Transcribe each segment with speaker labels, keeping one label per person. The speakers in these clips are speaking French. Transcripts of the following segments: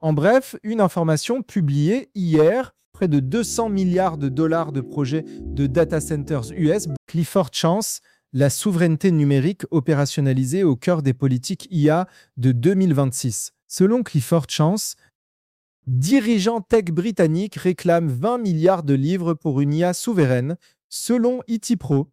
Speaker 1: En bref, une information publiée hier, près de 200 milliards de dollars de projets de data centers US, Clifford Chance, la souveraineté numérique opérationnalisée au cœur des politiques IA de 2026. Selon Clifford Chance, dirigeants tech britanniques réclament 20 milliards de livres pour une IA souveraine, selon IT Pro.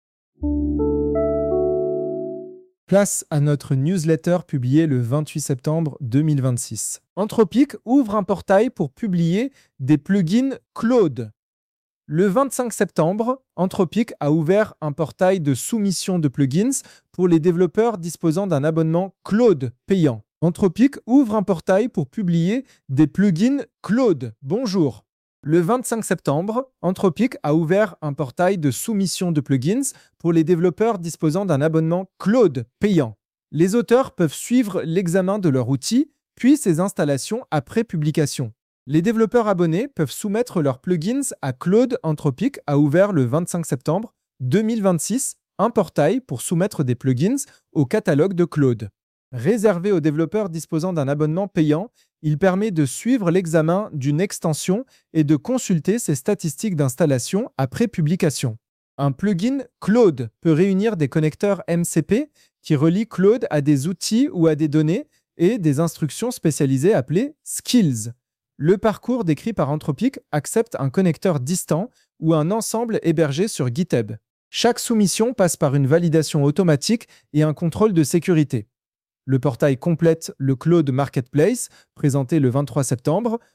Speaker 1: Place à notre newsletter publiée le 28 septembre 2026. Anthropic ouvre un portail pour publier des plugins Claude. Le 25 septembre, Anthropic a ouvert un portail de soumission de plugins pour les développeurs disposant d'un abonnement Claude payant. Anthropic ouvre un portail pour publier des plugins Claude. Bonjour. Le 25 septembre, Anthropic a ouvert un portail de soumission de plugins pour les développeurs disposant d'un abonnement Claude payant. Les auteurs peuvent suivre l'examen de leur outil, puis ses installations après publication. Les développeurs abonnés peuvent soumettre leurs plugins à Claude. Anthropic a ouvert le 25 septembre 2026 un portail pour soumettre des plugins au catalogue de Claude. Réservé aux développeurs disposant d'un abonnement payant, il permet de suivre l'examen d'une extension et de consulter ses statistiques d'installation après publication. Un plugin Claude peut réunir des connecteurs MCP qui relient Claude à des outils ou à des données et des instructions spécialisées appelées skills. Le parcours décrit par Anthropic accepte un connecteur distant ou un ensemble hébergé sur GitHub. Chaque soumission passe par une validation automatique et un contrôle de sécurité. Le portail complète le Claude Marketplace, présenté le 23 septembre,